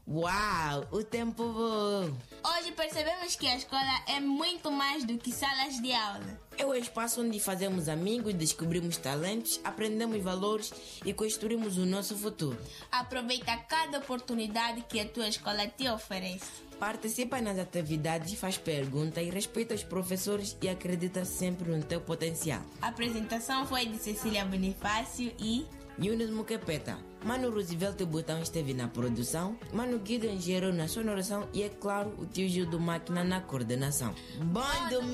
Uau, o tempo voa! Hoje percebemos que a escola é muito mais do que salas de aula. É o espaço onde fazemos amigos, descobrimos talentos, aprendemos valores e construímos o nosso futuro. Aproveita cada oportunidade que a tua escola te oferece. Participa nas atividades, faz perguntas e respeita os professores e acredita sempre no teu potencial. A apresentação foi de Cecília Bonifácio e Yunus Mukepeta. Mano Roosevelt Botão esteve na produção, Mano Gideon gerou na sonoração e, é claro, o tio Gil do Máquina na coordenação. Bom domingo!